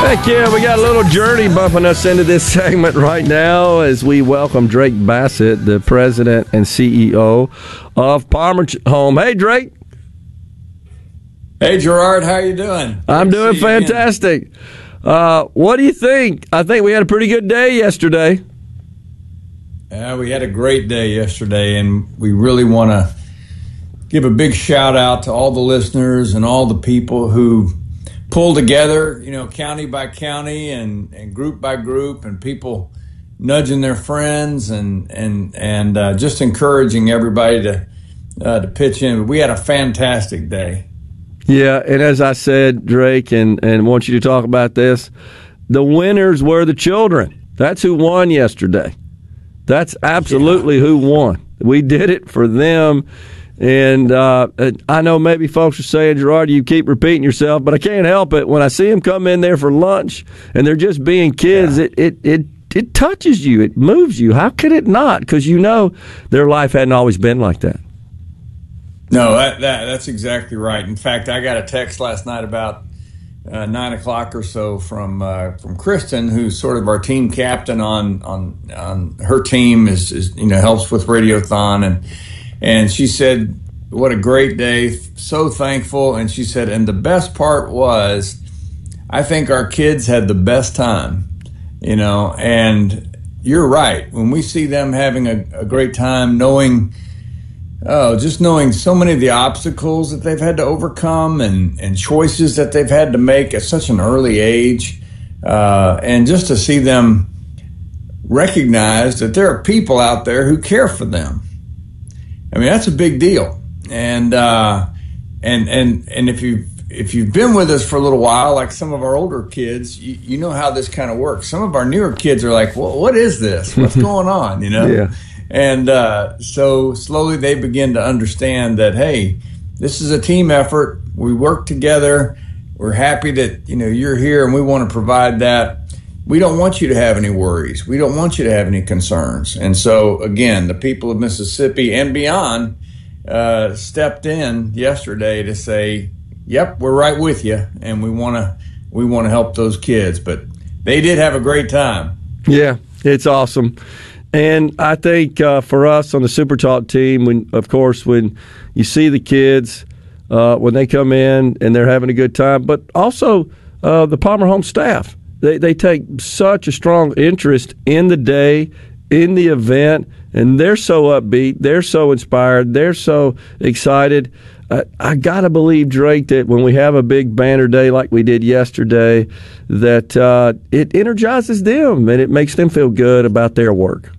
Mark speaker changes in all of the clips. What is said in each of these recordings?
Speaker 1: Heck yeah, we got a little journey bumping us into this segment right now as we welcome Drake Bassett, the president and CEO of Palmer Home. Hey, Drake.
Speaker 2: Hey, Gerard. How you doing?
Speaker 1: I'm doing fantastic. What do you think? I think we had a pretty good day yesterday.
Speaker 2: Yeah, we had a great day yesterday, and we really want to give a big shout out to all the listeners and all the people who pull together, county by county and group by group, and people nudging their friends and just encouraging everybody to pitch in. We had a fantastic day.
Speaker 1: Yeah, and as I said, Drake, and want you to talk about this, the winners were the children. That's who won yesterday. That's absolutely who won. We did it for them. And I know maybe folks are saying, Gerard, you keep repeating yourself, but I can't help it. When I see them come in there for lunch and they're just being kids, it touches you. It moves you. How could it not? Because their life hadn't always been like that.
Speaker 2: No, that's exactly right. In fact, I got a text last night about 9 o'clock or so from Kristen, who's sort of our team captain on her team, is helps with Radiothon, and she said, what a great day, so thankful. And she said, and the best part was, I think our kids had the best time, and you're right. When we see them having a great time, knowing so many of the obstacles that they've had to overcome and choices that they've had to make at such an early age, and just to see them recognize that there are people out there who care for them. I mean, that's a big deal. And if you've been with us for a little while, like some of our older kids, you know how this kind of works. Some of our newer kids are like, well, what is this? What's going on?
Speaker 1: Yeah.
Speaker 2: And so slowly they begin to understand that, hey, this is a team effort. We work together. We're happy that, you're here, and we want to provide that. We don't want you to have any worries. We don't want you to have any concerns. And so, again, the people of Mississippi and beyond stepped in yesterday to say, yep, we're right with you, and we want to help those kids. But they did have a great time.
Speaker 1: Yeah, it's awesome. And I think for us on the Super Talk team, when you see the kids, when they come in and they're having a good time, but also the Palmer Home staff, they take such a strong interest in the day, in the event, and they're so upbeat, they're so inspired, they're so excited. I got to believe, Drake, that when we have a big banner day like we did yesterday, that it energizes them and it makes them feel good about their work.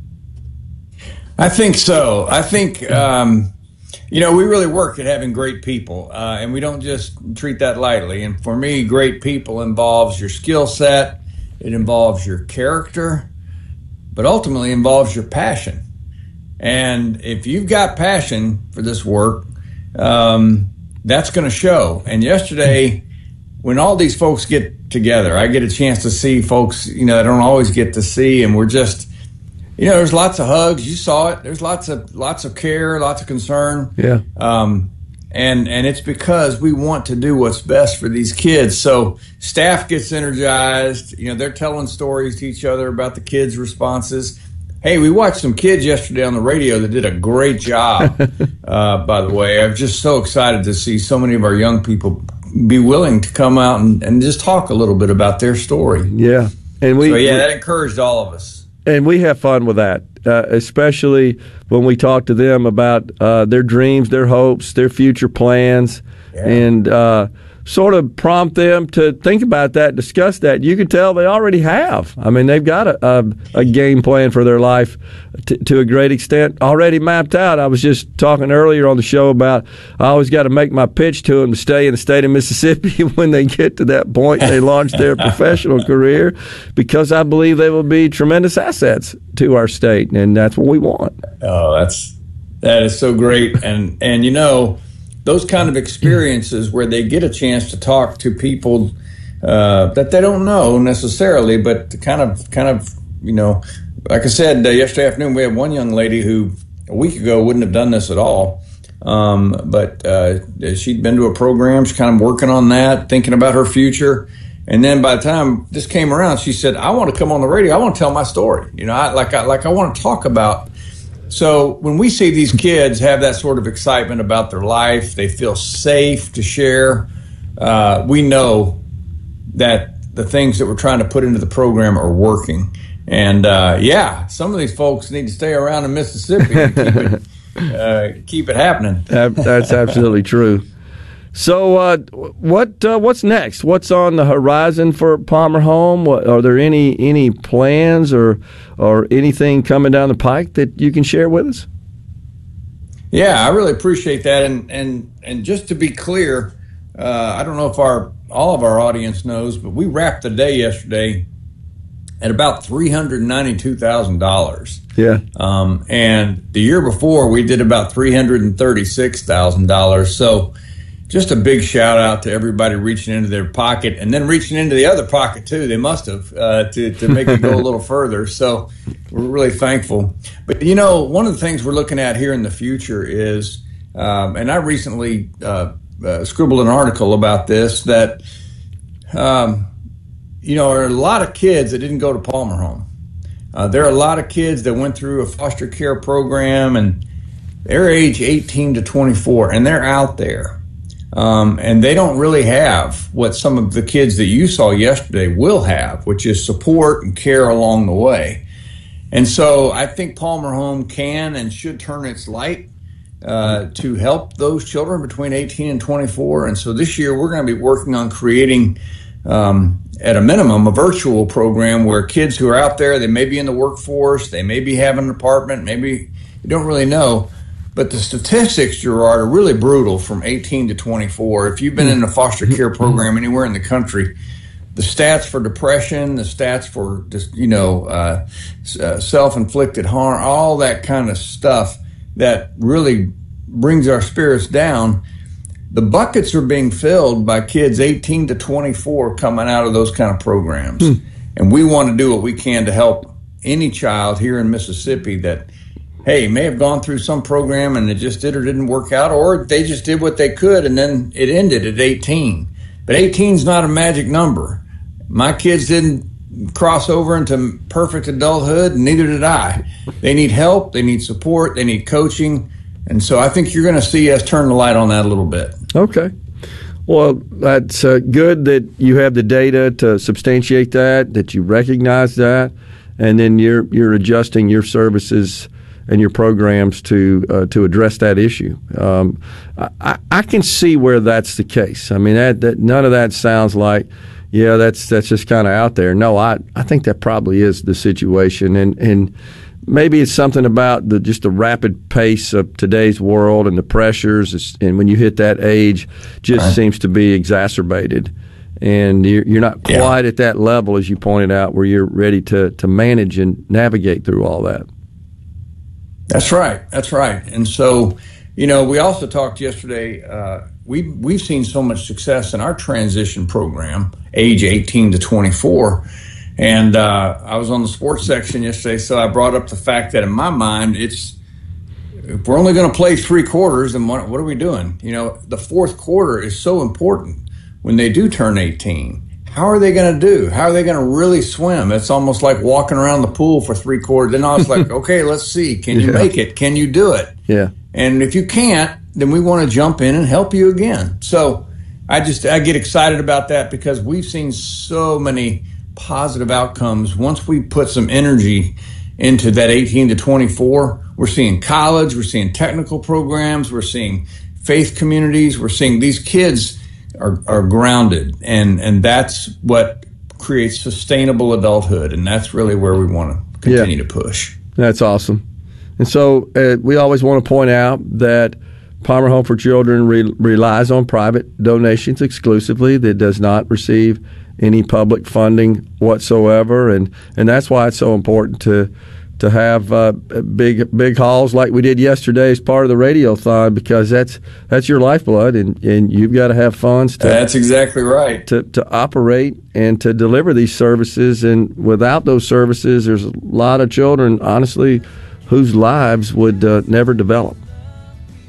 Speaker 2: I think so. I think, we really work at having great people, and we don't just treat that lightly. And for me, great people involves your skill set, it involves your character, but ultimately involves your passion. And if you've got passion for this work, that's going to show. And yesterday, when all these folks get together, I get a chance to see folks, I don't always get to see, and we're just, there's lots of hugs. You saw it. There's lots of care, lots of concern.
Speaker 1: Yeah.
Speaker 2: And it's because we want to do what's best for these kids. So staff gets energized. They're telling stories to each other about the kids' responses. Hey, we watched some kids yesterday on the radio that did a great job, by the way. I'm just so excited to see so many of our young people be willing to come out and just talk a little bit about their story.
Speaker 1: Yeah. And
Speaker 2: that encouraged all of us.
Speaker 1: And we have fun with that, especially when we talk to them about their dreams, their hopes, their future plans, and sort of prompt them to think about that, discuss that. You can tell they already have. I mean, they've got a game plan for their life to a great extent already mapped out. I was just talking earlier on the show about I always got to make my pitch to them to stay in the state of Mississippi when they get to that point they launch their professional career, because I believe they will be tremendous assets to our state, and that's what we want.
Speaker 2: Oh, that is so great. And those kind of experiences where they get a chance to talk to people that they don't know necessarily, but kind of, like I said, yesterday afternoon, we had one young lady who a week ago wouldn't have done this at all. But she'd been to a program. She's kind of working on that, thinking about her future. And then by the time this came around, she said, I want to come on the radio. I want to tell my story. I want to talk about. So when we see these kids have that sort of excitement about their life, they feel safe to share. We know that the things that we're trying to put into the program are working. And some of these folks need to stay around in Mississippi and keep it happening.
Speaker 1: That's absolutely true. So what's next? What's on the horizon for Palmer Home? Are there any plans or anything coming down the pike that you can share with us?
Speaker 2: Yeah, I really appreciate that. And just to be clear, I don't know if all of our audience knows, but we wrapped the day yesterday at about $392,000.
Speaker 1: Yeah.
Speaker 2: And the year before we did about $336,000. So just a big shout out to everybody reaching into their pocket and then reaching into the other pocket too. They must have to make it go a little further. So we're really thankful. But one of the things we're looking at here in the future is, and I recently scribbled an article about this, that there are a lot of kids that didn't go to Palmer Home. There are a lot of kids that went through a foster care program and they're age 18 to 24 and they're out there. And they don't really have what some of the kids that you saw yesterday will have, which is support and care along the way. And so I think Palmer Home can and should turn its light to help those children between 18 and 24. And so this year we're going to be working on creating, at a minimum, a virtual program where kids who are out there, they may be in the workforce, they may be having an apartment, maybe you don't really know. But the statistics, Gerard, are really brutal from 18 to 24. If you've been in a foster care program anywhere in the country, the stats for depression, the stats for self-inflicted harm, all that kind of stuff that really brings our spirits down, the buckets are being filled by kids 18 to 24 coming out of those kind of programs. And we want to do what we can to help any child here in Mississippi that, hey, may have gone through some program and it just did or didn't work out, or they just did what they could and then it ended at 18. But 18 is not a magic number. My kids didn't cross over into perfect adulthood, and neither did I. They need help, they need support, they need coaching, and so I think you're going to see us turn the light on that a little bit.
Speaker 1: Okay. Well, that's good that you have the data to substantiate that you recognize that, and then you're adjusting your services and your programs to address that issue. I can see where that's the case. I mean, that none of that sounds like, yeah, that's just kind of out there. No, I think that probably is the situation, and maybe it's something about just the rapid pace of today's world and the pressures, and when you hit that age, just seems to be exacerbated. And you're not quite at that level, as you pointed out, where you're ready to manage and navigate through all that.
Speaker 2: That's right. And so, we also talked yesterday, we've seen so much success in our transition program, age 18 to 24. And I was on the sports section yesterday, so I brought up the fact that in my mind, if we're only going to play 3 quarters, then what are we doing? The fourth quarter is so important when they do turn 18. How are they going to do? How are they going to really swim? It's almost like walking around the pool for 3 quarters. Then I was like, okay, let's see. Can you make it? Can you do it?
Speaker 1: Yeah.
Speaker 2: And if you can't, then we want to jump in and help you again. So I get excited about that because we've seen so many positive outcomes. Once we put some energy into that 18 to 24, we're seeing college, we're seeing technical programs, we're seeing faith communities, we're seeing these kids are grounded, and that's what creates sustainable adulthood, and that's really where we want to continue to push.
Speaker 1: That's awesome. And so we always want to point out that Palmer Home for Children relies on private donations exclusively. That does not receive any public funding whatsoever, and that's why it's so important to have big hauls like we did yesterday as part of the Radiothon, because that's your lifeblood, and you've got to have funds
Speaker 2: that's exactly right
Speaker 1: to operate and to deliver these services. And without those services, there's a lot of children, honestly, whose lives would never develop.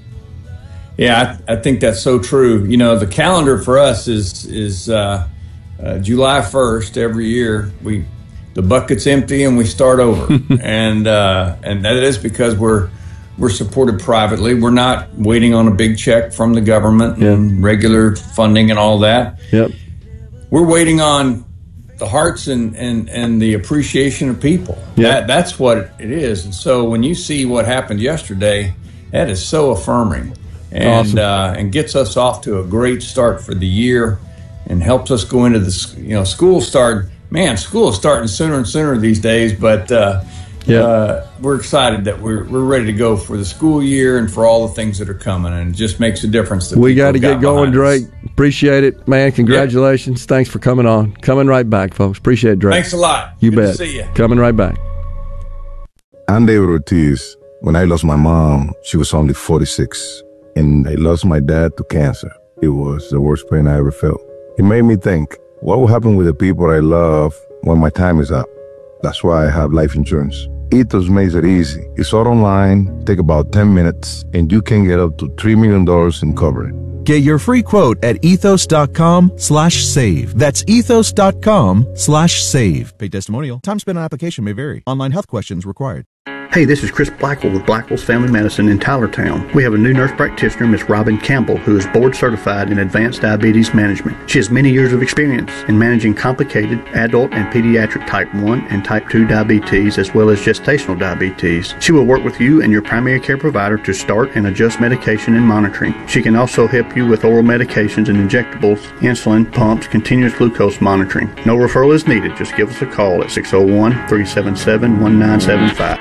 Speaker 2: Yeah, I think that's so true. The calendar for us is July 1st every year, the bucket's empty and we start over. and that is because we're supported privately. We're not waiting on a big check from the government and regular funding and all that.
Speaker 1: Yep.
Speaker 2: We're waiting on the hearts and the appreciation of people.
Speaker 1: Yep.
Speaker 2: That's what it is. And so when you see what happened yesterday, that is so affirming and
Speaker 1: awesome.
Speaker 2: And gets us off to a great start for the year and helps us go into the school start. Man, school is starting sooner and sooner these days, but we're excited that we're ready to go for the school year and for all the things that are coming, and it just makes a difference. That
Speaker 1: we got to get going, Drake. Appreciate it, man. Congratulations. Yep. Thanks for coming on. Coming right back, folks. Appreciate it, Drake.
Speaker 2: Thanks a lot.
Speaker 1: You
Speaker 2: Good
Speaker 1: bet.
Speaker 2: To see you.
Speaker 1: Coming right back.
Speaker 3: I'm David Ortiz. When I lost my mom, she was only 46, and I lost my dad to cancer. It was the worst pain I ever felt. It made me think, what will happen with the people I love when my time is up? That's why I have life insurance. Ethos makes it easy. It's all online, take about 10 minutes, and you can get up to $3 million in coverage.
Speaker 4: Get your free quote at ethos.com/save. That's ethos.com/save. Paid testimonial. Time spent on application may vary. Online health questions required.
Speaker 5: Hey, this is Chris Blackwell with Blackwell's Family Medicine in Tylertown. We have a new nurse practitioner, Miss Robin Campbell, who is board certified in advanced diabetes management. She has many years of experience in managing complicated adult and pediatric type 1 and type 2 diabetes, as well as gestational diabetes. She will work with you and your primary care provider to start and adjust medication and monitoring. She can also help you with oral medications and injectables, insulin, pumps, continuous glucose monitoring. No referral is needed. Just give us a call at 601-377-1975.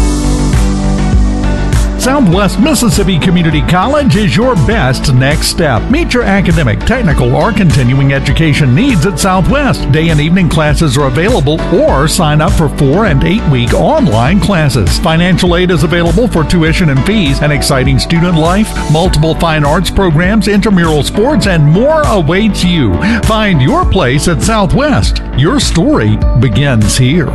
Speaker 6: Southwest Mississippi Community College is your best next step. Meet your academic, technical, or continuing education needs at Southwest. Day and evening classes are available, or sign up for 4- and 8-week online classes. Financial aid is available for tuition and fees, an exciting student life, multiple fine arts programs, intramural sports, and more awaits you. Find your place at Southwest. Your story begins here.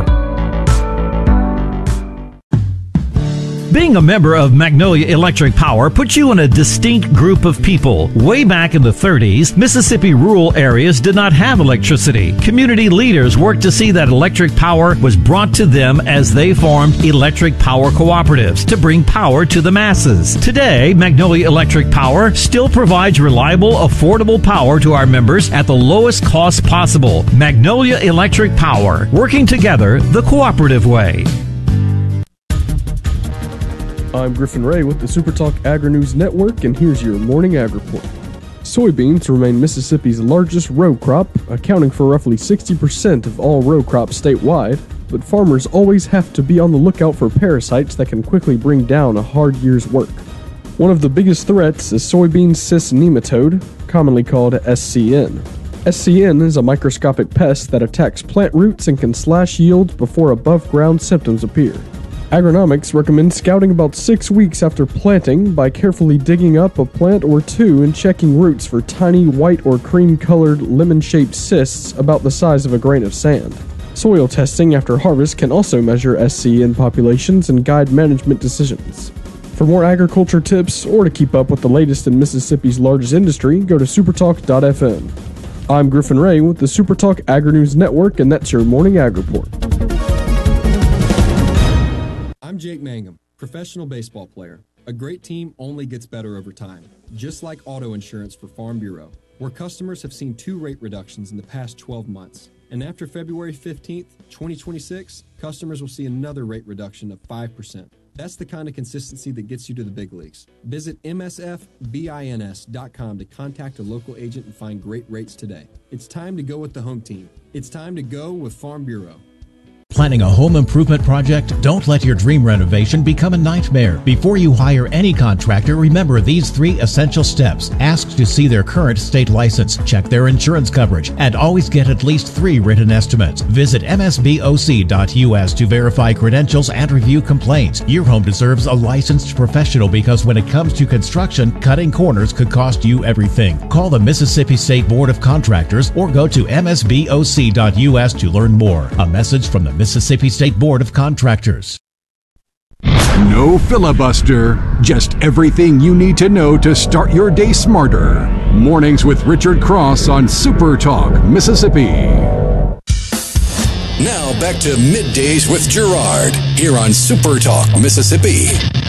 Speaker 7: Being a member of Magnolia Electric Power puts you in a distinct group of people. Way back in the 30s, Mississippi rural areas did not have electricity. Community leaders worked to see that electric power was brought to them as they formed electric power cooperatives to bring power to the masses. Today, Magnolia Electric Power still provides reliable, affordable power to our members at the lowest cost possible. Magnolia Electric Power, working together the cooperative way.
Speaker 8: I'm Griffin Ray with the SuperTalk Agri-News Network, and here's your morning ag report. Soybeans remain Mississippi's largest row crop, accounting for roughly 60% of all row crops statewide, but farmers always have to be on the lookout for parasites that can quickly bring down a hard year's work. One of the biggest threats is soybean cyst nematode, commonly called SCN. SCN is a microscopic pest that attacks plant roots and can slash yields before above-ground symptoms appear. Agronomics recommend scouting about 6 weeks after planting by carefully digging up a plant or two and checking roots for tiny white or cream-colored lemon-shaped cysts about the size of a grain of sand. Soil testing after harvest can also measure SCN populations and guide management decisions. For more agriculture tips or to keep up with the latest in Mississippi's largest industry, go to supertalk.fm. I'm Griffin Ray with the SuperTalk Agri-News Network, and that's your morning ag report.
Speaker 9: I'm Jake Mangum, professional baseball player. A great team only gets better over time, just like auto insurance for Farm Bureau, where customers have seen 2 rate reductions in the past 12 months. And after February 15th, 2026, customers will see another rate reduction of 5%. That's the kind of consistency that gets you to the big leagues. Visit msfbins.com to contact a local agent and find great rates today. It's time to go with the home team. It's time to go with Farm Bureau.
Speaker 10: Planning a home improvement project? Don't let your dream renovation become a nightmare. Before you hire any contractor, remember these 3 essential steps. Ask to see their current state license, check their insurance coverage, and always get at least 3 written estimates. Visit msboc.us to verify credentials and review complaints. Your home deserves a licensed professional because when it comes to construction, cutting corners could cost you everything. Call the Mississippi State Board of Contractors or go to msboc.us to learn more. A message from the Mississippi State Board of Contractors.
Speaker 11: No filibuster, just everything you need to know to start your day smarter. Mornings with Richard Cross on Super Talk, Mississippi.
Speaker 12: Now back to Middays with Gerard here on Super Talk, Mississippi.